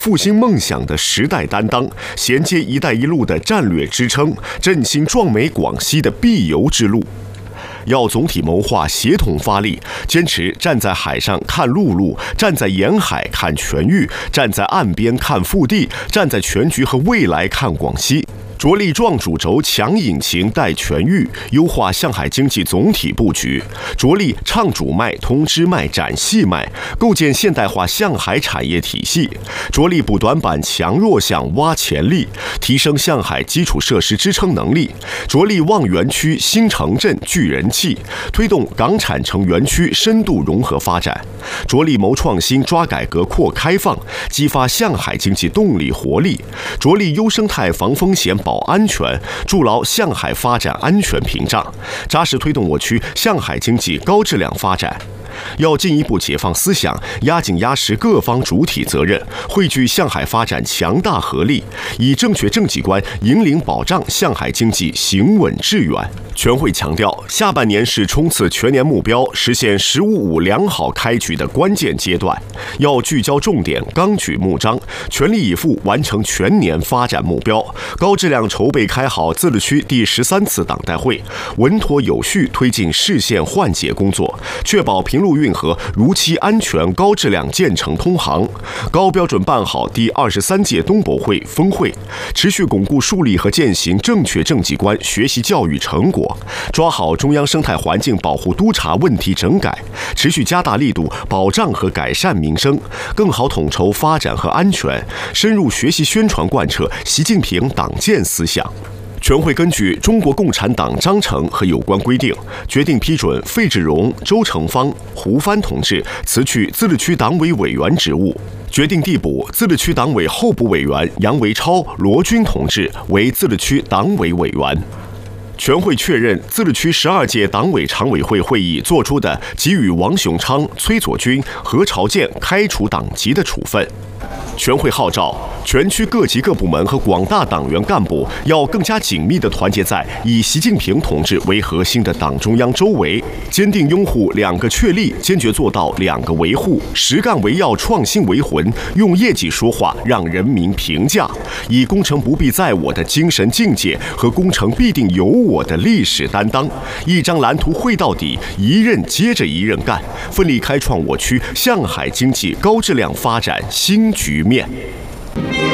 复兴梦想的时代担当，衔接“一带一路”的战略支撑，振兴壮美广西的必游之路。要总体谋划，协同发力，坚持站在海上看陆路，站在沿海看全域，站在岸边看腹地，站在全局和未来看广西。着力壮主轴、强引擎、带全域，优化向海经济总体布局；着力畅主脉、通支脉、展细脉，构建现代化向海产业体系；着力补短板、强弱项、挖潜力，提升向海基础设施支撑能力；着力望园区、新城镇聚人气，推动港产城园区深度融合发展；着力谋创新、抓改革、扩开放，激发向海经济动力活力；着力优生态、防风险、保安全，筑牢向海发展安全屏障，扎实推动我区向海经济高质量发展。要进一步解放思想，压紧压实各方主体责任，汇聚向海发展强大合力，以正确政绩观引领保障向海经济行稳致远。全会强调，下半年是冲刺全年目标、实现“十五五”良好开局的关键阶段，要聚焦重点，纲举目张，全力以赴完成全年发展目标，高质量筹备开好自治区第13次党代会，稳妥有序推进市县换届工作，确保平陆运河如期安全高质量建成通航，高标准办好第23届东博会峰会，持续巩固树立和践行正确政绩观学习教育成果，抓好中央生态环境保护督查问题整改，持续加大力度保障和改善民生，更好统筹发展和安全，深入学习宣传贯彻习近平党建思想。全会根据中国共产党章程和有关规定，决定批准费志荣、周成芳、胡帆同志辞去自治区党委委员职务，决定递补自治区党委候补委员杨维超、罗军同志为自治区党委委员。全会确认自治区12届党委常委会会议作出的给予王雄昌、崔佐军、何朝建开除党籍的处分。全会号召全区各级各部门和广大党员干部要更加紧密地团结在以习近平同志为核心的党中央周围，坚定拥护2个确立，坚决做到2个维护，实干为要，创新为魂，用业绩说话，让人民评价，以工程不必在我的精神境界和工程必定由我的历史担当，一张蓝图绘到底，一任接着一任干，奋力开创我区向海经济高质量发展新局面。